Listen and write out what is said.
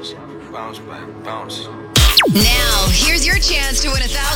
bounce back, bounce. Now, here's your chance to win $1,000